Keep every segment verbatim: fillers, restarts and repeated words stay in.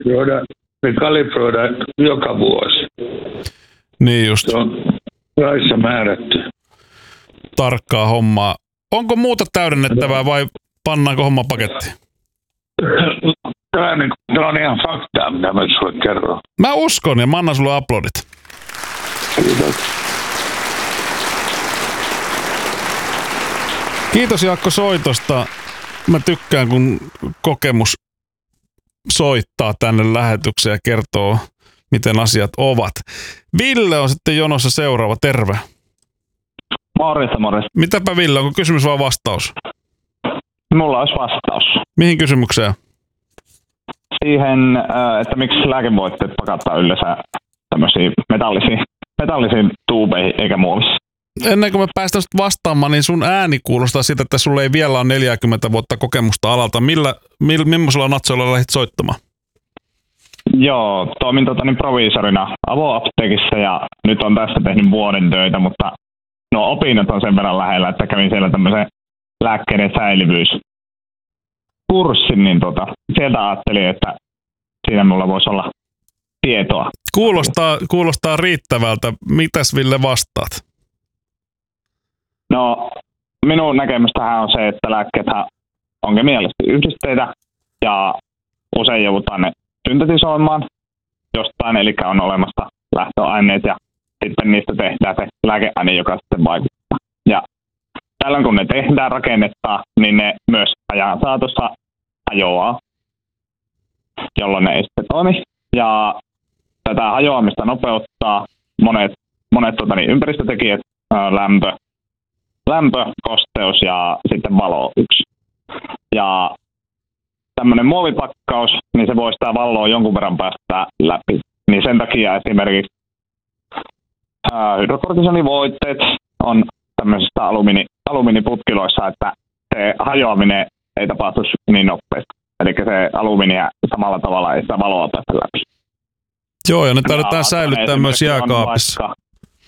kalibroida, me kalibroida joka vuosi. Niin just. Se on laissa määrätty. Tarkkaa hommaa. Onko muuta täydennettävää vai pannaanko homma pakettiin? Tämä on ihan faktaa, mitä mä sulle kerron. Mä uskon ja mä annan sulle uploadit. Kiitos. Kiitos Jaakko soitosta. Mä tykkään, kun kokemus soittaa tänne lähetykseen ja kertoo, miten asiat ovat. Ville on sitten jonossa seuraava. Terve. Morjesta, morjesta. Mitäpä Ville, onko kysymys vai vastaus? Mulla olisi vastaus. Mihin kysymykseen? Siihen, että miksi lääkevoitteet pakattaa yleensä tämmöisiin metallisiin, metallisiin tuubeihin eikä muovissa. Ennen kuin mä päästän vastaamaan, niin sun ääni kuulostaa siitä, että sulla ei vielä ole neljäkymmentä vuotta kokemusta alalta. Millä, millä, millaisella natsoilla lähdit soittamaan? Joo, toimin tota, niin proviisorina avoapteekissa ja nyt on tässä tehnyt vuoden töitä, mutta nuo opinnot on sen verran lähellä, että kävin siellä tämmöisen lääkkeiden säilyvyyskurssin, niin tota, sieltä ajattelin, että siinä mulla voisi olla tietoa. Kuulostaa, kuulostaa riittävältä. Mitäs Ville vastaat? No, minun näkemystähän on se, että lääkkeethän on kemiallisesti yhdisteitä ja usein joudutaan ne syntetisoimaan jostain, eli on olemassa lähtöaineet ja sitten niistä tehdään se lääkeaine, joka sitten vaikuttaa. Ja tällöin kun ne tehdään, rakennettaa, niin ne myös ajan saatossa hajoaa, jolloin ne ei sitten toimi. Ja tätä hajoamista nopeuttaa monet, monet tota niin, ympäristötekijät, ää, lämpö, lämpö, kosteus ja sitten valo yksi. Ja tämmöinen muovipakkaus, niin se voi sitä valoa jonkun verran päästä läpi. Niin sen takia esimerkiksi ää, hydrokortisonivoitteet on tämmöisistä alumiini, alumiiniputkiloissa, että se hajoaminen ei tapahtuisi niin nopeasti. Eli se alumiinia samalla tavalla ei sitä valoa päästä läpi. Joo, ja ne tarvitaan säilyttää myös jääkaapissa. Vaikka,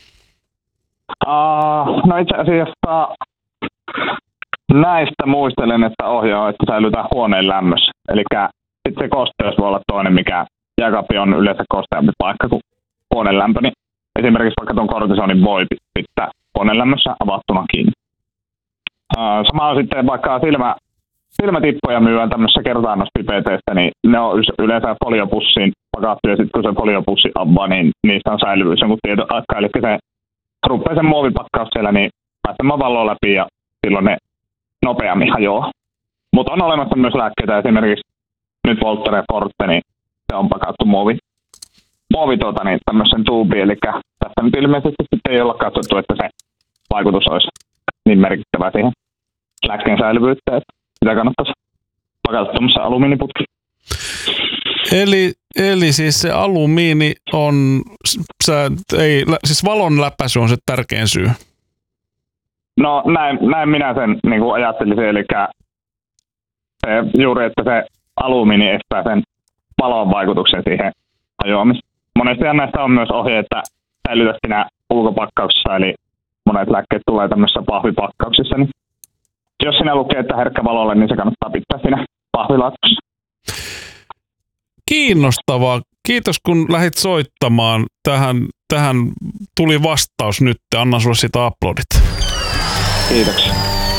uh, no itse asiassa näistä muistelen, että ohjaa, että säilytään huoneen lämmössä. Eli sitten se kosteus voi olla toinen, mikä jääkaappi on yleensä kosteampi paikka kuin huoneen lämpö. Niin esimerkiksi vaikka tuon kortisonin voi pitää huoneen lämmössä avattuna kiinni. Uh, sama on sitten vaikka silmä, silmätippoja myyään tämmöisessä kertaannospipeteissä, niin ne on yleensä foliopussiin pakattu ja sitten kun se foliopussi avaa, niin niistä on säilyvyys jonkun tietyn aikaa. Eli se rupeaa sen muovipakkaus siellä, niin päästämään valoa läpi ja silloin ne nopeammin hajoaa. Mutta on olemassa myös lääkkeitä, esimerkiksi nyt Voltaren Forte, niin se on pakattu muovi, muovi tuota, niin tämmöisen tuubiin, eli tässä nyt ilmeisesti sitten ei olla katsottu, että se vaikutus olisi niin merkittävä siihen lääkkeen säilyvyyttä, että sitä kannattaisi pakata tämmöisen alumiiniputki. Eli, eli siis se alumiini on, sä, ei, siis valon läpäisy on se tärkein syy. No näin, näin minä sen niin kuin ajattelisin, eli se, juuri, että se alumiini estää sen valon vaikutuksen siihen hajoamiseen. Monesti näistä on myös ohje, että säilytä siinä ulkopakkauksessa, eli monet lääkkeet tulee tämmöisissä pahvipakkauksissa, niin jos siinä lukee, että herkkä valolle, niin se kannattaa pitää siinä pahvilaatikossa. Kiinnostavaa. Kiitos, kun lähdit soittamaan. Tähän, tähän tuli vastaus nyt. Annan sulle siitä uploadit. Kiitoksia.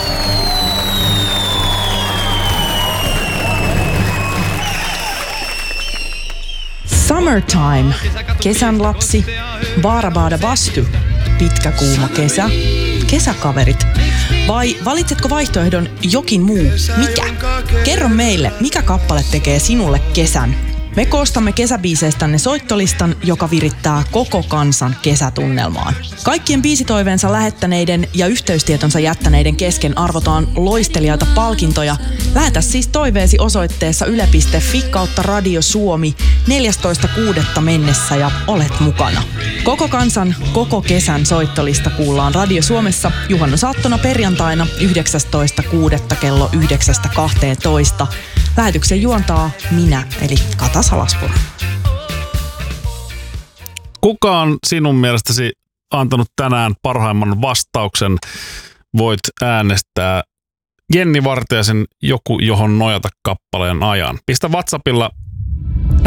Summertime. Kesän lapsi. Baarabaada bastu. Pitkä kuuma kesä. Kesäkaverit. Vai valitsetko vaihtoehdon jokin muu? Mikä? Kerro meille, mikä kappale tekee sinulle kesän. Me koostamme kesäbiiseistänne soittolistan, joka virittää koko kansan kesätunnelmaan. Kaikkien biisitoiveensa lähettäneiden ja yhteystietonsa jättäneiden kesken arvotaan loistelijoita palkintoja. Lähetä siis toiveesi osoitteessa yle piste fi kautta Radio Suomi neljästoista kuudetta mennessä ja olet mukana. Koko kansan, koko kesän soittolista kuullaan Radio Suomessa juhannusaattona perjantaina yhdeksästoista kuudetta kello yhdeksästä kahteentoista. Lähetyksen juontaa minä, eli Kata Salaspuro. Kuka on sinun mielestäsi antanut tänään parhaimman vastauksen? Voit äänestää Jenni Vartiaisen Joku, johon nojata kappaleen ajan. Pistä WhatsAppilla